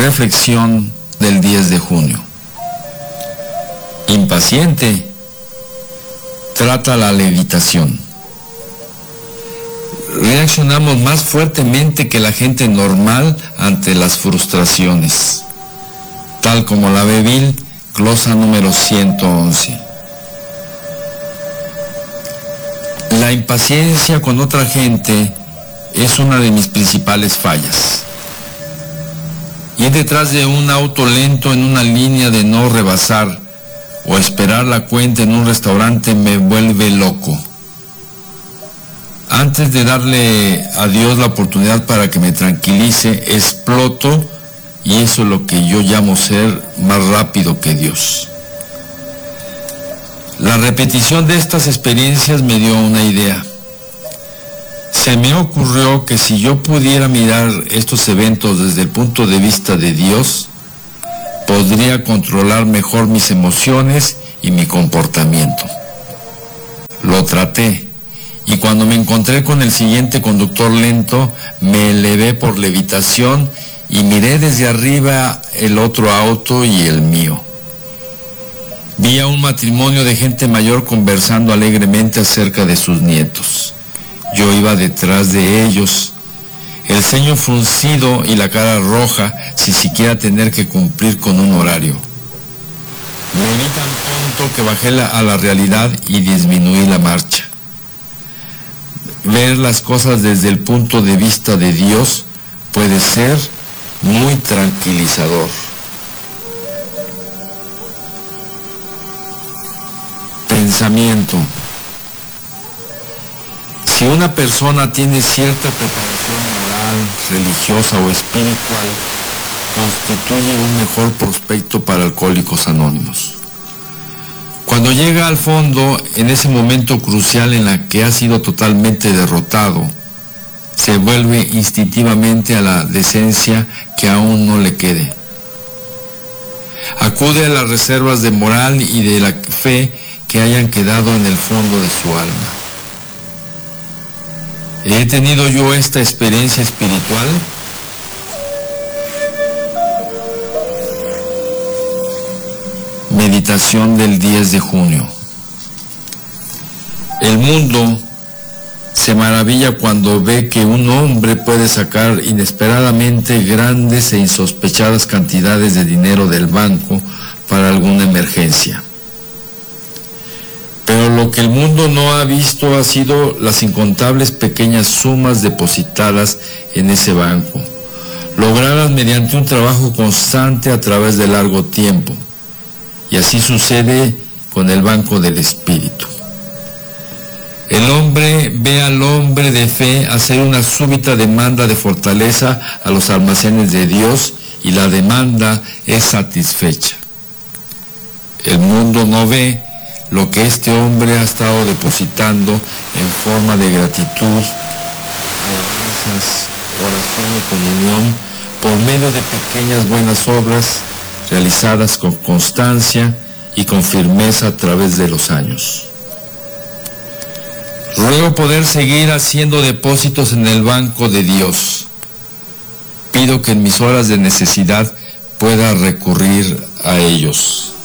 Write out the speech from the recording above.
Reflexión del 10 de junio. Impaciente, trata la levitación. Reaccionamos más fuertemente que la gente normal ante las frustraciones, tal como la ve Bill, glosa número 111. La impaciencia con otra gente es una de mis principales fallas. Ir detrás de un auto lento en una línea de no rebasar o esperar la cuenta en un restaurante me vuelve loco. Antes de darle a Dios la oportunidad para que me tranquilice, exploto, y eso es lo que yo llamo ser más rápido que Dios. La repetición de estas experiencias me dio una idea. Se me ocurrió que si yo pudiera mirar estos eventos desde el punto de vista de Dios, podría controlar mejor mis emociones y mi comportamiento. Lo traté, y cuando me encontré con el siguiente conductor lento, me elevé por levitación y miré desde arriba el otro auto y el mío. Vi a un matrimonio de gente mayor conversando alegremente acerca de sus nietos. Yo iba detrás de ellos, el ceño fruncido y la cara roja, sin siquiera tener que cumplir con un horario. Me vi tan tonto que bajé a la realidad y disminuí la marcha. Ver las cosas desde el punto de vista de Dios puede ser muy tranquilizador. Pensamiento. Si una persona tiene cierta preparación moral, religiosa o espiritual, constituye un mejor prospecto para Alcohólicos Anónimos. Cuando llega al fondo, en ese momento crucial en la que ha sido totalmente derrotado, se vuelve instintivamente a la decencia que aún no le quede. Acude a las reservas de moral y de la fe que hayan quedado en el fondo de su alma. ¿He tenido yo esta experiencia espiritual? Meditación del 10 de junio. El mundo se maravilla cuando ve que un hombre puede sacar inesperadamente grandes e insospechadas cantidades de dinero del banco para alguna emergencia. Pero lo que el mundo no ha visto ha sido las incontables pequeñas sumas depositadas en ese banco, logradas mediante un trabajo constante a través de largo tiempo. Y así sucede con el banco del espíritu. El hombre ve al hombre de fe hacer una súbita demanda de fortaleza a los almacenes de Dios y la demanda es satisfecha. El mundo no ve lo que este hombre ha estado depositando en forma de gratitud, alabanzas, oración y comunión por medio de pequeñas buenas obras realizadas con constancia y con firmeza a través de los años. Ruego poder seguir haciendo depósitos en el banco de Dios. Pido que en mis horas de necesidad pueda recurrir a ellos.